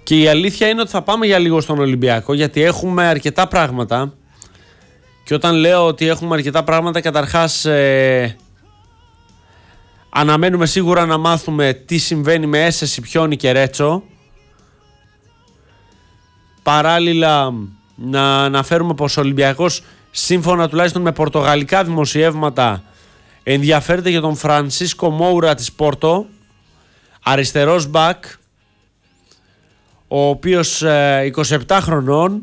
Και η αλήθεια είναι ότι θα πάμε για λίγο στον Ολυμπιακό, γιατί έχουμε αρκετά πράγματα. Και όταν λέω ότι έχουμε αρκετά πράγματα, καταρχάς αναμένουμε σίγουρα να μάθουμε τι συμβαίνει με Έσεση, Πιόνι και Ρέτσο. Παράλληλα να αναφέρουμε πως ο Ολυμπιακός, σύμφωνα τουλάχιστον με πορτογαλικά δημοσιεύματα, ενδιαφέρεται για τον Φρανσίσκο Μόουρα της Πόρτο, αριστερός μπακ, ο οποίος 27 χρονών,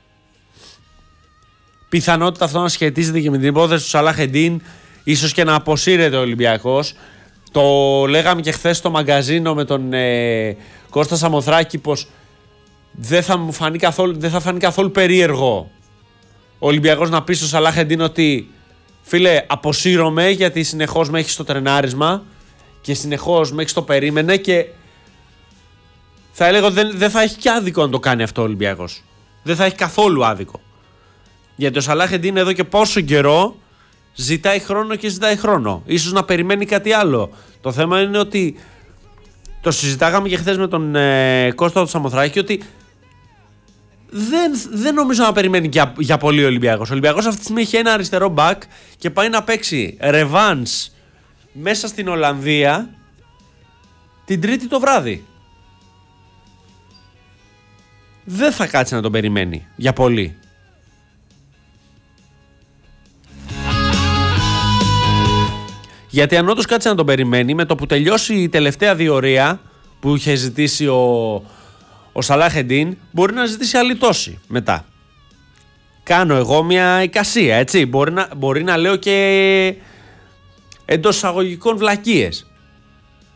πιθανότητα αυτό να σχετίζεται και με την υπόθεση του Σαλάχ Εντίν, ίσως και να αποσύρεται ο Ολυμπιακός. Το λέγαμε και χθες στο μαγκαζίνο με τον Κώστα Σαμοθράκη πως δεν θα φανεί καθόλου περίεργο ο Ολυμπιακός να πει στο Σαλάχ Εντίν ότι φίλε, αποσύρωμαι γιατί συνεχώς με έχει στο τρενάρισμα και συνεχώς με έχει στο περίμενε, και θα έλεγα δεν θα έχει και άδικο αν το κάνει αυτό ο Ολυμπιακός. Δεν θα έχει καθόλου άδικο. Γιατί ο Σαλάχ Εντίν εδώ και πόσο καιρό ζητάει χρόνο και ζητάει χρόνο. Ίσως να περιμένει κάτι άλλο. Το θέμα είναι ότι το συζητάγαμε και χθες με τον Κώστα του Σαμοθράκη, ότι δεν νομίζω να περιμένει για πολύ ο Ολυμπιακός. Ο Ολυμπιακός αυτή τη στιγμή έχει ένα αριστερό μπακ και πάει να παίξει ρεβάνς μέσα στην Ολλανδία την Τρίτη το βράδυ. Δεν θα κάτσει να τον περιμένει για πολύ. Γιατί αν όντως κάτσει να τον περιμένει, με το που τελειώσει η τελευταία διορία που είχε ζητήσει ο Σαλάχ Εντίν, μπορεί να ζητήσει άλλη τόση μετά. Κάνω εγώ μια εικασία, έτσι. Μπορεί να λέω και εντός εισαγωγικών βλακίες.